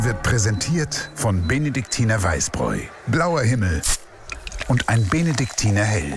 Wird präsentiert von Benediktiner Weißbräu. Blauer Himmel und ein Benediktiner Hell.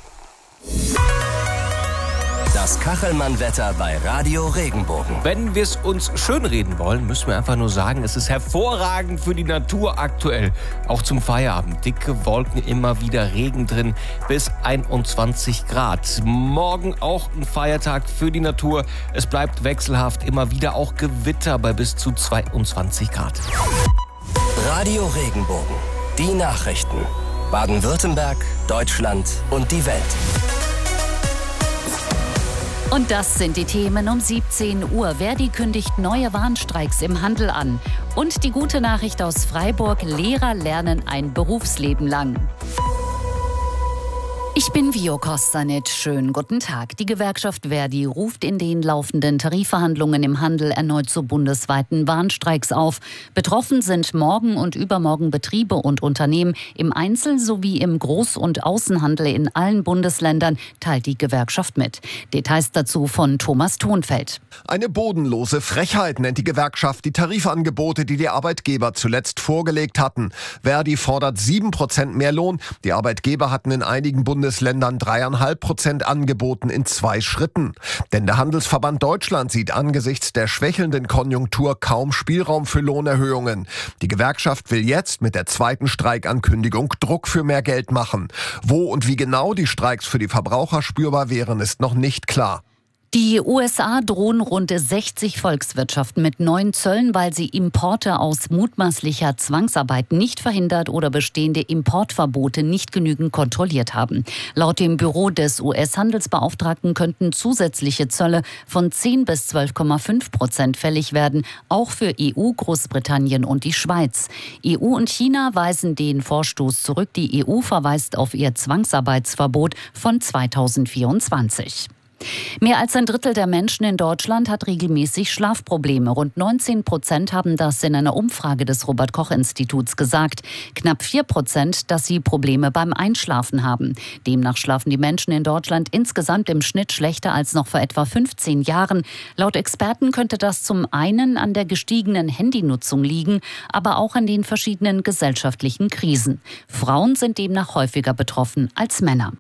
Das Kachelmann-Wetter bei Radio Regenbogen. Wenn wir es uns schönreden wollen, müssen wir einfach nur sagen, es ist hervorragend für die Natur aktuell. Auch zum Feierabend. Dicke Wolken, immer wieder Regen drin, bis 21 Grad. Morgen auch ein Feiertag für die Natur. Es bleibt wechselhaft, immer wieder auch Gewitter bei bis zu 22 Grad. Radio Regenbogen. Die Nachrichten. Baden-Württemberg, Deutschland und die Welt. Und das sind die Themen um 17 Uhr. Verdi kündigt neue Warnstreiks im Handel an. Und die gute Nachricht aus Freiburg: Lehrer lernen ein Berufsleben lang. Ich bin Vio Kostanic. Schönen guten Tag. Die Gewerkschaft Verdi ruft in den laufenden Tarifverhandlungen im Handel erneut zu bundesweiten Warnstreiks auf. Betroffen sind morgen und übermorgen Betriebe und Unternehmen im Einzel- sowie im Groß- und Außenhandel in allen Bundesländern, teilt die Gewerkschaft mit. Details dazu von Thomas Thonfeld. Eine bodenlose Frechheit nennt die Gewerkschaft die Tarifangebote, die die Arbeitgeber zuletzt vorgelegt hatten. Verdi fordert 7% mehr Lohn. Die Arbeitgeber hatten in einigen Bundesländern 3,5% angeboten in 2 Schritten. Denn der Handelsverband Deutschland sieht angesichts der schwächelnden Konjunktur kaum Spielraum für Lohnerhöhungen. Die Gewerkschaft will jetzt mit der zweiten Streikankündigung Druck für mehr Geld machen. Wo und wie genau die Streiks für die Verbraucher spürbar wären, ist noch nicht klar. Die USA drohen rund 60 Volkswirtschaften mit neuen Zöllen, weil sie Importe aus mutmaßlicher Zwangsarbeit nicht verhindert oder bestehende Importverbote nicht genügend kontrolliert haben. Laut dem Büro des US-Handelsbeauftragten könnten zusätzliche Zölle von 10 bis 12,5% fällig werden, auch für EU, Großbritannien und die Schweiz. EU und China weisen den Vorstoß zurück. Die EU verweist auf ihr Zwangsarbeitsverbot von 2024. Mehr als ein Drittel der Menschen in Deutschland hat regelmäßig Schlafprobleme. Rund 19% haben das in einer Umfrage des Robert-Koch-Instituts gesagt. Knapp 4%, dass sie Probleme beim Einschlafen haben. Demnach schlafen die Menschen in Deutschland insgesamt im Schnitt schlechter als noch vor etwa 15 Jahren. Laut Experten könnte das zum einen an der gestiegenen Handynutzung liegen, aber auch an den verschiedenen gesellschaftlichen Krisen. Frauen sind demnach häufiger betroffen als Männer.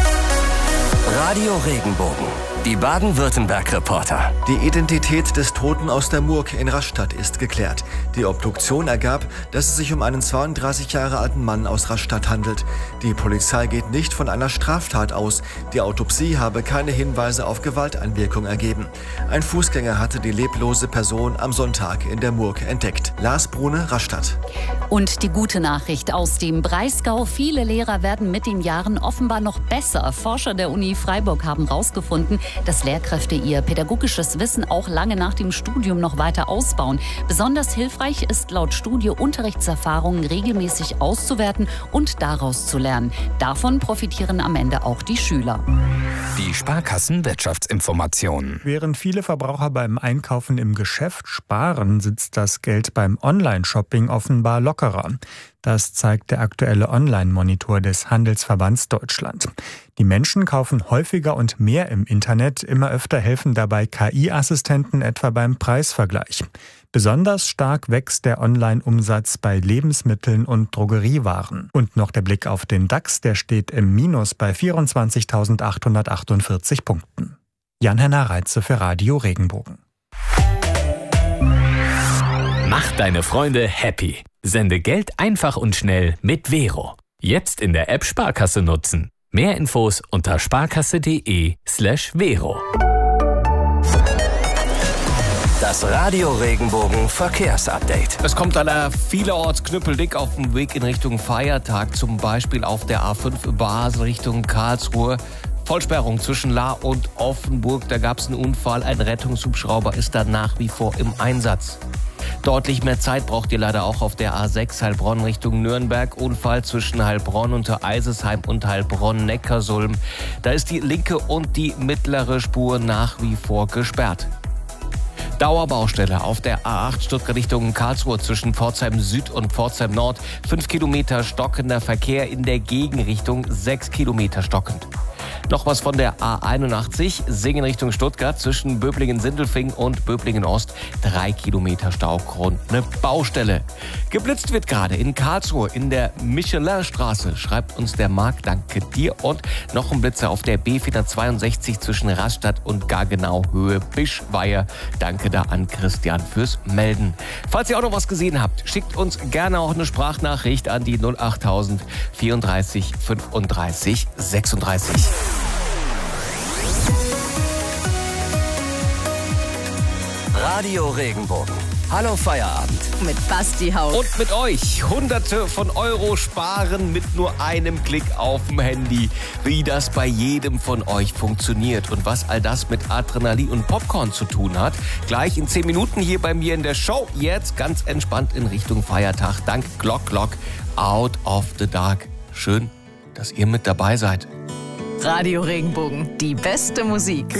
Radio Regenbogen. Die Baden-Württemberg-Reporter. Die Identität des Toten aus der Murg in Rastatt ist geklärt. Die Obduktion ergab, dass es sich um einen 32 Jahre alten Mann aus Rastatt handelt. Die Polizei geht nicht von einer Straftat aus. Die Autopsie habe keine Hinweise auf Gewalteinwirkung ergeben. Ein Fußgänger hatte die leblose Person am Sonntag in der Murg entdeckt. Lars Brune, Rastatt. Und die gute Nachricht aus dem Breisgau: Viele Lehrer werden mit den Jahren offenbar noch besser. Forscher der Uni Freiburg haben herausgefunden, dass Lehrkräfte ihr pädagogisches Wissen auch lange nach dem Studium noch weiter ausbauen. Besonders hilfreich ist laut Studie, Unterrichtserfahrungen regelmäßig auszuwerten und daraus zu lernen. Davon profitieren am Ende auch die Schüler. Die Sparkassen-Wirtschaftsinformationen. Während viele Verbraucher beim Einkaufen im Geschäft sparen, sitzt das Geld beim Online-Shopping offenbar lockerer. Das zeigt der aktuelle Online-Monitor des Handelsverbands Deutschland. Die Menschen kaufen häufiger und mehr im Internet. Immer öfter helfen dabei KI-Assistenten, etwa beim Preisvergleich. Besonders stark wächst der Online-Umsatz bei Lebensmitteln und Drogeriewaren. Und noch der Blick auf den DAX, der steht im Minus bei 24.848 Punkten. Jan-Henner Reitze für Radio Regenbogen. Mach deine Freunde happy. Sende Geld einfach und schnell mit Vero. Jetzt in der App Sparkasse nutzen. Mehr Infos unter sparkasse.de/Vero. Das Radio Regenbogen Verkehrsupdate. Es kommt leider vielerorts knüppeldick auf dem Weg in Richtung Feiertag. Zum Beispiel auf der A5 Basel Richtung Karlsruhe. Vollsperrung zwischen Lahr und Offenburg. Da gab es einen Unfall. Ein Rettungshubschrauber ist da nach wie vor im Einsatz. Deutlich mehr Zeit braucht ihr leider auch auf der A6 Heilbronn Richtung Nürnberg. Unfall zwischen Heilbronn und Eisesheim und Heilbronn-Neckarsulm. Da ist die linke und die mittlere Spur nach wie vor gesperrt. Dauerbaustelle auf der A8 Stuttgart Richtung Karlsruhe zwischen Pforzheim Süd und Pforzheim Nord. 5 Kilometer stockender Verkehr in der Gegenrichtung, 6 Kilometer stockend. Noch was von der A81, Singen Richtung Stuttgart zwischen Böblingen-Sindelfingen und Böblingen-Ost. 3 Kilometer Staugrund, eine Baustelle. Geblitzt wird gerade in Karlsruhe in der Michelinstraße, schreibt uns der Marc, danke dir. Und noch ein Blitzer auf der B462 zwischen Rastatt und Gaggenau Höhe Bischweier. Danke da an Christian fürs Melden. Falls ihr auch noch was gesehen habt, schickt uns gerne auch eine Sprachnachricht an die 08000 34 35 36. Radio Regenbogen. Hallo Feierabend. Mit Basti Haug. Und mit euch Hunderte von Euro sparen mit nur einem Klick auf dem Handy. Wie das bei jedem von euch funktioniert und was all das mit Adrenalin und Popcorn zu tun hat. Gleich in 10 Minuten hier bei mir in der Show. Jetzt ganz entspannt in Richtung Feiertag. Dank Glock Out of the Dark. Schön, dass ihr mit dabei seid. Radio Regenbogen. Die beste Musik.